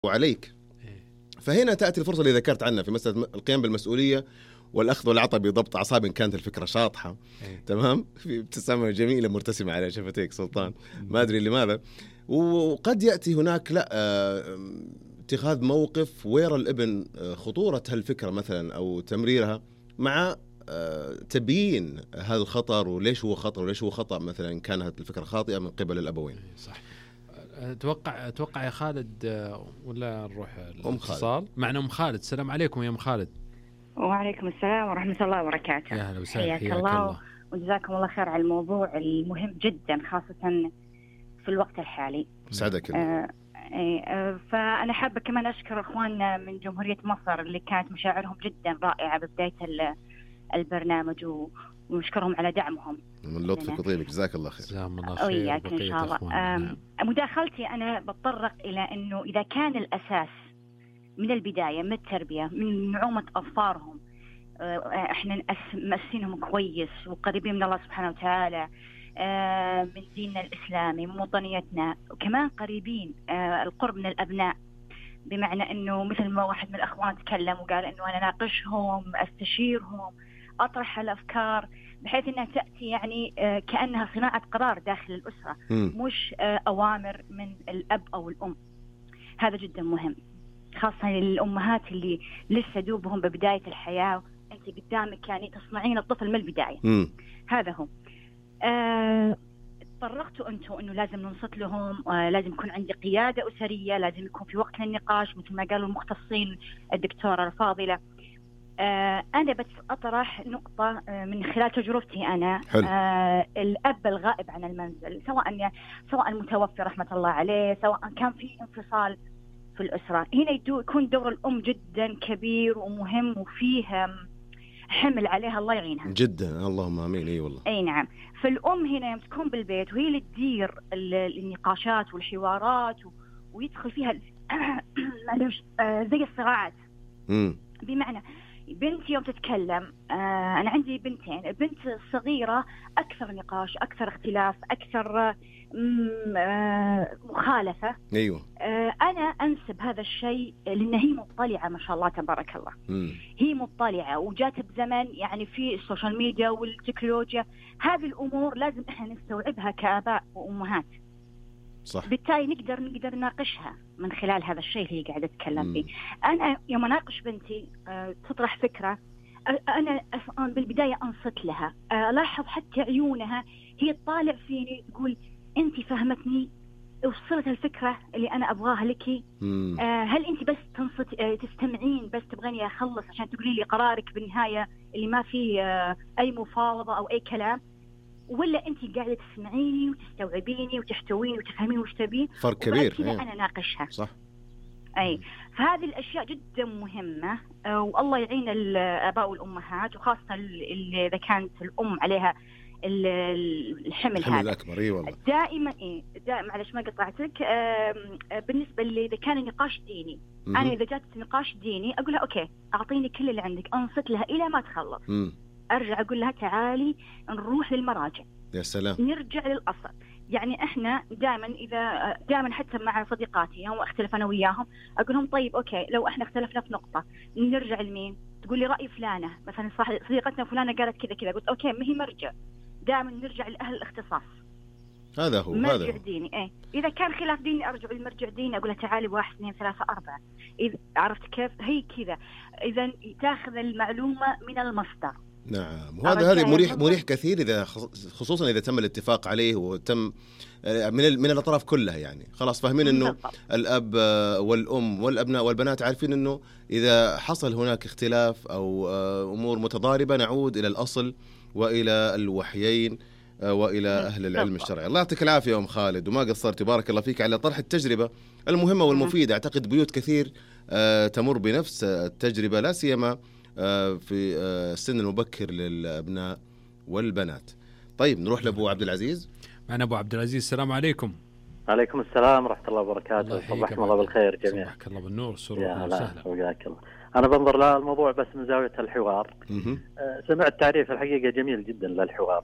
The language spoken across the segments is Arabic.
وعليك. فهنا تأتي الفرصة اللي ذكرت عنها في مسألة القيام بالمسؤولية والأخذ والعطاء بضبط أعصاب إن كانت الفكرة شاطحة. تمام. في ابتسامة جميلة مرتسمة على شفتيك سلطان، ما أدري لماذا. وقد يأتي هناك لا اتخاذ موقف ويرى الابن خطورة هالفكرة مثلا أو تمريرها، مع تبيين هذا الخطر وليش هو خطر وليش هو خطأ مثلا كانت الفكرة خاطئة من قبل الأبوين. صح. أتوقع يا خالد، ولا نروح الاتصال معنا أم خالد. السلام عليكم يا أم خالد. وعليكم السلام ورحمة الله وبركاته. يا هلا وسهلا، حياك الله وجزاكم الله خير على الموضوع المهم جدا خاصة في الوقت الحالي. سعدك. فأنا حابة كمان أشكر أخواننا من جمهورية مصر اللي كانت مشاعرهم جدا رائعة ببداية البرنامج، ونشكرهم على دعمهم. من لطفك وطيبك، جزاك الله خير. جزاهم الله خير. وياك إن شاء الله. مداخلتي أنا بتطرق إلى أنه إذا كان الأساس من البداية من التربية من نعومة أظفارهم، إحنا مأسينهم كويس وقريبين من الله سبحانه وتعالى، من ديننا الإسلامي من وطنيتنا، وكمان قريبين القرب من الأبناء، بمعنى أنه مثل ما واحد من الأخوان تكلم وقال أنه أنا ناقشهم أستشيرهم أطرح الأفكار بحيث أنها تأتي يعني كأنها صناعة قرار داخل الأسرة، مش أوامر من الأب أو الأم. هذا جدا مهم خاصة للأمهات اللي لسه دوبهم ببداية الحياة، أنت قدامك يعني تصنعين الطفل من البداية. هذا هو. تطرقتوا أنتوا أنه لازم ننصت لهم، لازم يكون عندي قيادة أسرية، لازم يكون في وقت للنقاش مثل ما قالوا المختصين الدكتورة الفاضلة. أنا بس أطرح نقطة من خلال تجربتي أنا. الأب الغائب عن المنزل، سواء متوفي رحمة الله عليه، سواء كان في انفصال في الأسرة، هنا يكون دور الأم جدا كبير ومهم، وفيه حمل عليها الله يعينها جدا. اللهم آمين. أي والله. أي نعم. فالأم هنا يوم تكون بالبيت وهي اللي تدير النقاشات والحوارات ويدخل فيها زي الصراعات. بمعنى بنتي يوم تتكلم، أنا عندي بنتين، البنت الصغيرة أكثر نقاش، أكثر اختلاف، أكثر مخالفة. أيوة. أنا أنسب هذا الشيء لأن هي مطلعة ما شاء الله تبارك الله. هي مطلعة وجات بزمن يعني في السوشيال ميديا والتكنولوجيا، هذه الأمور لازم إحنا نستوعبها كآباء وأمهات. صح. بالتالي نقدر نناقشها من خلال هذا الشيء اللي هي قاعدة تتكلم فيه. أنا يوم أناقش بنتي تطرح فكرة، أنا بالبداية أنصت لها، ألاحظ حتى عيونها هي تطالع فيني تقول أنت فهمتني، وصلت الفكرة اللي أنا أبغاها لك. هل أنت بس تستمعين بس تبغيني أخلص عشان تقولي لي قرارك بالنهاية اللي ما فيه أي مفاوضة أو أي كلام، ولا أنت قاعدة تسمعيني وتستوعبيني وتحتويني وتفهمين وش تبين؟ فرق كبير. أنا ناقشها. صح. أي. فهذه الأشياء جدا مهمة، والله يعين الآباء والأمهات، وخاصة إذا كانت الأم عليها الحمل هذا الأكبر. أي والله. دائما معلش ما قطعتك. بالنسبة إذا كان نقاش ديني، أنا إذا جات نقاش ديني أقولها أوكي أعطيني كل اللي عندك، أنصت لها إلى ما تخلص. أرجع أقول لها تعالي نروح للمراجع. يا سلام. نرجع للأصل. يعني إحنا دائما حتى مع صديقاتي يوم أختلف أنا وياهم أقول لهم طيب أوكي لو إحنا اختلفنا في نقطة نرجع لمين؟ تقول لي رأي فلانة مثلا، صديقتنا فلانة قالت كذا كذا، قلت أوكي ما هي مرجع، دائما نرجع لأهل الاختصاص. هذا هو. مرجع ديني. إذا كان خلاف ديني أرجع للمرجع ديني، أقول له تعالي 1 2 3 4. إذا عرفت كيف هي كذا، إذا تأخذ المعلومة من المصدر. نعم. وهذا هذا مريح كثير إذا خصوصا إذا تم الاتفاق عليه وتم من الأطراف كلها، يعني خلاص فاهمين إنه الأب والأم والأبناء والبنات عارفين إنه إذا حصل هناك اختلاف أو أمور متضاربة نعود إلى الأصل وإلى الوحيين وإلى أهل العلم الشرعي. الله يعطيك العافية أم خالد، وما قصرت بارك الله فيك على طرح التجربة المهمة والمفيدة. أعتقد بيوت كثير تمر بنفس التجربة، لا سيما في السن المبكر للأبناء والبنات. طيب نروح لأبو عبد العزيز. معنا أبو عبد العزيز. السلام عليكم. عليكم السلام ورحمة الله وبركاته. صباحكم الله بالخير جميعا. صباحك الله بالنور سرور وسهلا. وياك الله. أنا بنظر للموضوع بس من زاوية الحوار. سمعت تعريف الحقيقة جميل جدا للحوار،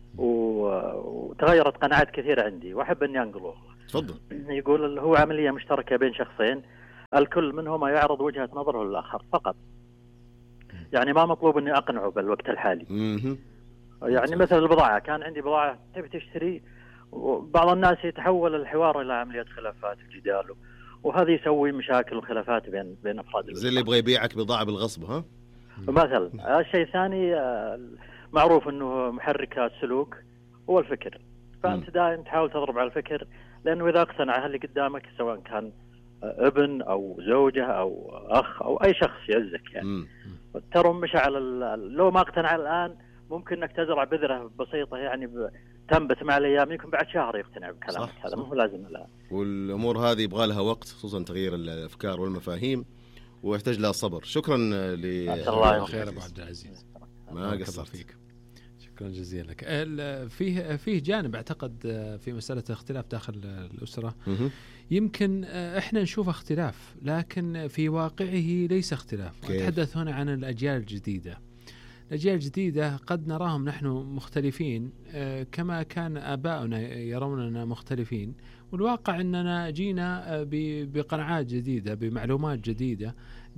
وتغيرت قناعات كثيرة عندي وأحب أني أنقله. تفضل. يقول هو عملية مشتركة بين شخصين الكل منهما يعرض وجهة نظره للآخر فقط. يعني ما مطلوب أني أقنعه بالوقت الحالي. يعني مثل البضاعة، كان عندي بضاعة تبي تشتري، وبعض الناس يتحول الحوار إلى عملية خلافات وجدال، وهذا يسوي مشاكل وخلافات بين أفراد الأسرة. زي اللي يبغى يبيعك بضاعة بالغصب. ها مثلا الشيء الثاني معروف أنه محرك السلوك هو الفكر، فأنت دائما تحاول تضرب على الفكر، لأنه إذا اقتنع اللي قدامك سواء كان ابن أو زوجة أو أخ أو أي شخص يعزك، يعني ترى مش على لو ما اقتنع الآن ممكن أنك تزرع بذرة بسيطة يعني تنبت مع الأيام، يمكن بعد شهر يقتنع بكلامك. هذا مو لازم الآن. والأمور هذه يبغى لها وقت، خصوصا تغيير الأفكار والمفاهيم، ويحتاج لها صبر. شكرا الله خير أبو عبد العزيز، ما قصرت فيك. شكرا جزيلا لك. فيه جانب أعتقد في مسألة الاختلاف داخل الأسرة، يمكن إحنا نشوف اختلاف لكن في واقعه ليس اختلاف. أتحدث هنا عن الأجيال الجديدة. الأجيال الجديدة قد نراهم نحن مختلفين كما كان آباؤنا يروننا مختلفين، والواقع أننا جينا بقناعات جديدة، بمعلومات جديدة،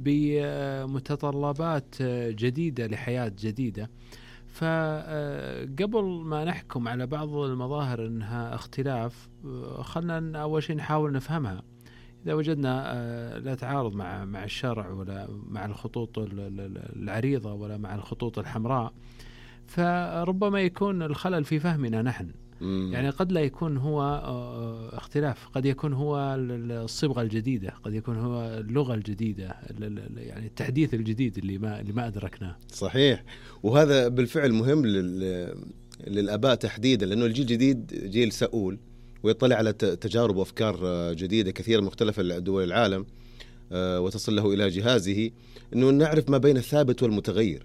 بمتطلبات جديدة لحياة جديدة. فقبل ما نحكم على بعض المظاهر أنها اختلاف، خلنا أول شيء نحاول نفهمها. إذا وجدنا لا تعارض مع الشرع ولا مع الخطوط العريضة ولا مع الخطوط الحمراء، فربما يكون الخلل في فهمنا نحن. يعني قد لا يكون هو اختلاف، قد يكون هو الصبغة الجديدة، قد يكون هو اللغة الجديدة، يعني التحديث الجديد اللي ما أدركناه. صحيح، وهذا بالفعل مهم للآباء تحديدا، لأنه الجيل الجديد جيل سؤول ويطلع على تجارب وأفكار جديدة كثيرة من مختلف دول العالم، وتصل له إلى جهازه أنه نعرف ما بين الثابت والمتغير.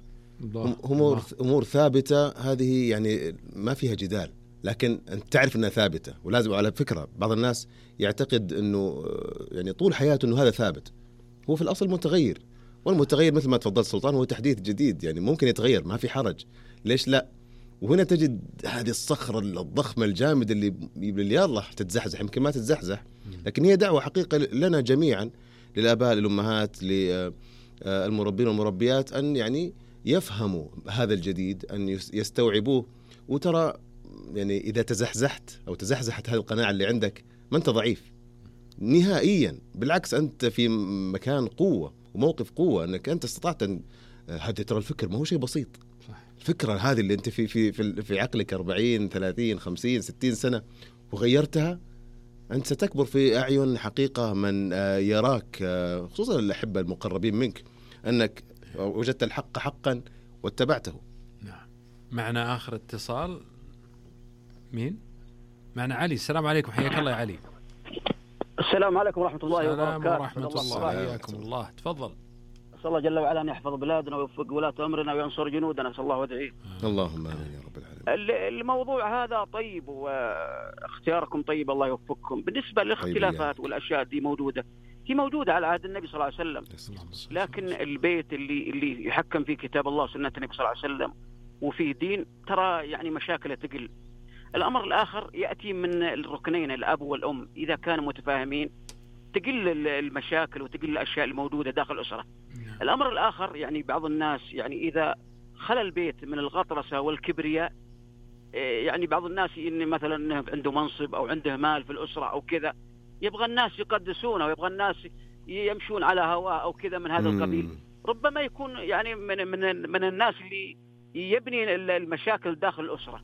أمور ثابتة هذه يعني ما فيها جدال، لكن أنت تعرف أنها ثابتة. ولازم، على فكرة، بعض الناس يعتقد أنه يعني طول حياته أنه هذا ثابت، هو في الأصل متغير. والمتغير مثل ما تفضل سلطان هو تحديث جديد، يعني ممكن يتغير، ما في حرج، ليش لا؟ وهنا تجد هذه الصخرة الضخمة الجامدة اللي يلا تتزحزح، يمكن ما تتزحزح، لكن هي دعوة حقيقة لنا جميعا، للآباء، للأمهات، للمربين والمربيات، أن يعني يفهموا هذا الجديد، أن يستوعبوه. وترى يعني إذا تزحزحت أو تزحزحت هذه القناعة اللي عندك، ما أنت ضعيف نهائيا، بالعكس أنت في مكان قوة وموقف قوة، أنك أنت استطعت أن هذا، ترى الفكر ما هو شيء بسيط. الفكرة هذه اللي أنت في عقلك 40 30 50 60 سنة وغيرتها، أنت ستكبر في أعين حقيقة من يراك، خصوصا الأحبة المقربين منك، أنك وجدت الحق حقا واتبعته. نعم. معنا آخر اتصال. مين؟ معنا علي. السلام عليكم، حياك الله يا علي. السلام عليكم ورحمة الله وبركاته. السلام ورحمة الله، حياكم الله، تفضل. أسأل الله جل وعلا أن يحفظ بلادنا ويوفق ولاة أمرنا وينصر جنودنا، أسأل الله وادعيه. اللهم آمين يا رب العالمين. الموضوع هذا طيب واختياركم طيب، الله يوفقكم. بالنسبة للاختلافات والأشياء دي هي موجودة على عهد النبي صلى الله عليه وسلم، لكن البيت اللي يحكم فيه كتاب الله وسنة النبي صلى الله عليه وسلم وفيه دين، ترى يعني مشاكل تقل. الأمر الآخر يأتي من الركنين، الأب والأم، إذا كانوا متفاهمين تقل المشاكل وتقل الأشياء الموجودة داخل الأسرة. الأمر الآخر، يعني بعض الناس يعني إذا خلى البيت من الغطرسة والكبرياء، يعني بعض الناس إن مثلا عنده منصب أو عنده مال في الأسرة أو كذا، يبغى الناس يقدسونه ويبغى الناس يمشون على هواه أو كذا من هذا القبيل. ربما يكون يعني من الناس اللي يبني المشاكل داخل الأسرة.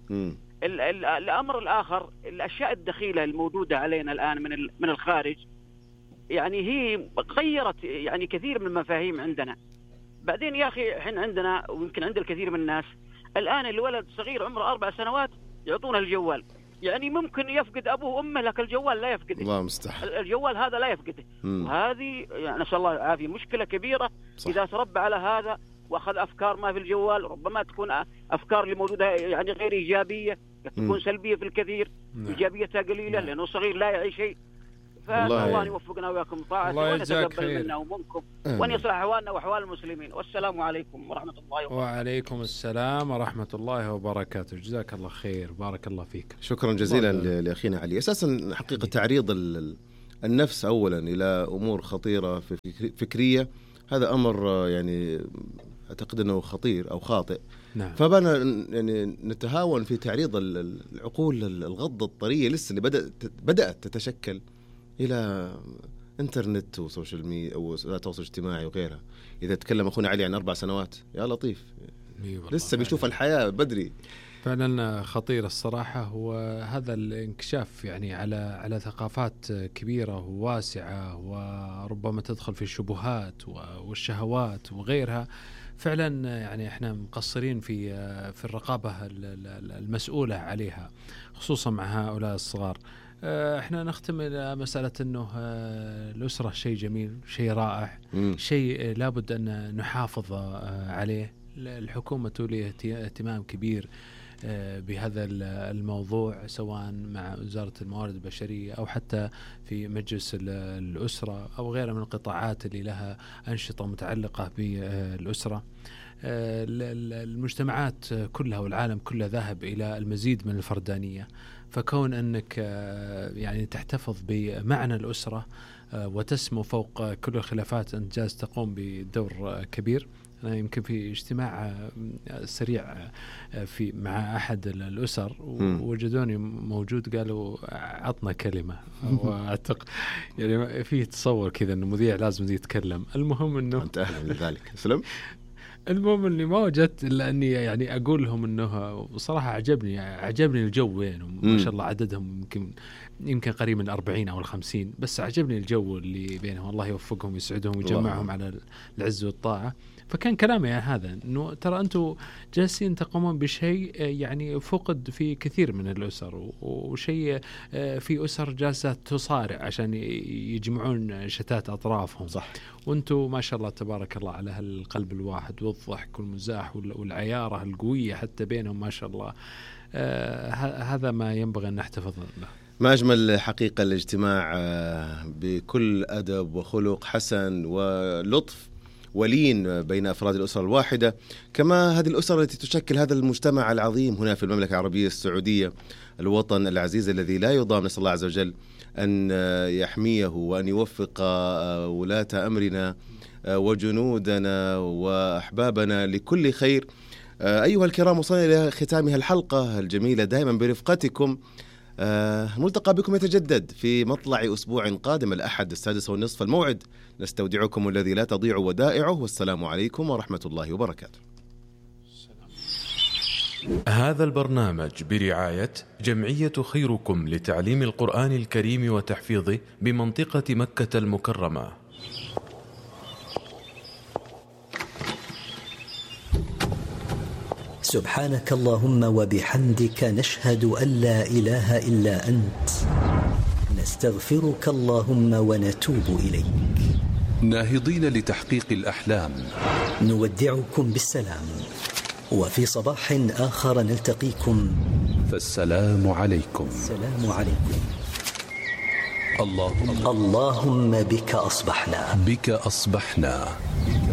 الأمر الآخر، الأشياء الدخيلة الموجودة علينا الآن من الخارج، يعني هي غيرت يعني كثير من المفاهيم عندنا. بعدين يا أخي حين عندنا ويمكن عند الكثير من الناس الآن، الولد صغير عمره 4 سنوات يعطونه الجوال، يعني ممكن يفقد أبوه وأمه لكن الجوال لا يفقده. الله مستحيل، الجوال هذا لا يفقده. وهذه يعني نسأل الله العافية مشكلة كبيرة. صح. إذا تربى على هذا وأخذ أفكار ما في الجوال، ربما تكون أفكار اللي موجودة يعني غير إيجابية، تكون سلبية في الكثير، إيجابيتها قليلة لأنه صغير لا يعي شيء. فالله يوفقنا وياكم طاعته ونتقبل منا ومنكم وأن يصلح أحوالنا وأحوال المسلمين. والسلام عليكم ورحمة الله وبركاته. وعليكم السلام ورحمة الله وبركاته. جزاك الله خير، بارك الله فيك. شكرا جزيلا لأخينا علي. أساسا حقيقة تعريض النفس أولا إلى أمور خطيرة فكرية، هذا أمر يعني أعتقد أنه خطير أو خاطئ. نعم. فبنا يعني نتهاون في تعريض العقول الغضة الطرية لسه اللي بدأت تتشكل إلى إنترنت وسوشيال ميديا أو تواصل اجتماعي وغيرها. إذا تكلم أخونا علي عن 4 سنوات، يا لطيف لسه بيشوف الحياة بدري. فعلا خطير الصراحة. وهذا الانكشاف يعني على ثقافات كبيرة وواسعة، وربما تدخل في الشبهات والشهوات وغيرها. فعلا يعني احنا مقصرين في الرقابة المسؤولة عليها، خصوصا مع هؤلاء الصغار. احنا نختم الى مسألة انه الأسرة شيء جميل، شيء رائع، شيء لابد ان نحافظ عليه. الحكومة تولي اهتمام كبير بهذا الموضوع، سواء مع وزارة الموارد البشرية أو حتى في مجلس الأسرة أو غيرها من القطاعات اللي لها أنشطة متعلقة بالأسرة. المجتمعات كلها والعالم كله ذاهب إلى المزيد من الفردانية، فكون أنك يعني تحتفظ بمعنى الأسرة وتسمو فوق كل الخلافات، أنت جالس تقوم بدور كبير. أنا يمكن في اجتماع سريع مع أحد الأسر ووجدوني موجود، قالوا عطنا كلمة، وأعتقد يعني فيه تصور كذا إنه مذيع لازم يتكلم. المهم إنه أنت أهلا من ذلك. سلام. المهم إني ما وجدت إلا أني يعني أقول لهم إنه بصراحة عجبني الجو وين، وما شاء الله عددهم يمكن قريب من 40 أو 50، بس عجبني الجو اللي بينهم. الله يوفقهم ويسعدهم ويجمعهم على العز والطاعة. فكان كلامي هذا، إنه ترى أنتم جالسين تقومون بشيء يعني فقد في كثير من الأسر، وشيء في أسر جالسة تصارع عشان يجمعون شتات أطرافهم. صح. وأنتم ما شاء الله تبارك الله على هالقلب الواحد والضحك والمزاح والعيارة القوية حتى بينهم، ما شاء الله. هذا ما ينبغي أن نحتفظ به. ما أجمل حقيقة الاجتماع بكل أدب وخلق حسن ولطف ولين بين أفراد الأسرة الواحدة، كما هذه الأسرة التي تشكل هذا المجتمع العظيم هنا في المملكة العربية السعودية، الوطن العزيز الذي لا يضام. نسأل الله عز وجل أن يحميه وأن يوفق ولاة أمرنا وجنودنا وأحبابنا لكل خير. أيها الكرام، وصلنا إلى ختامها الحلقة الجميلة دائما برفقتكم. ملتقى بكم يتجدد في مطلع أسبوع قادم الأحد 6:30 الموعد. نستودعكم الذي لا تضيع ودائعه، والسلام عليكم ورحمة الله وبركاته. هذا البرنامج برعاية جمعية خيركم لتعليم القرآن الكريم وتحفيظه بمنطقة مكة المكرمة. سبحانك اللهم وبحمدك، نشهد أن لا إله إلا أنت، نستغفرك اللهم ونتوب إليك. ناهضين لتحقيق الأحلام، نودعكم بالسلام، وفي صباح آخر نلتقيكم، فالسلام عليكم. السلام عليكم. اللهم بك أصبحنا، بك أصبحنا.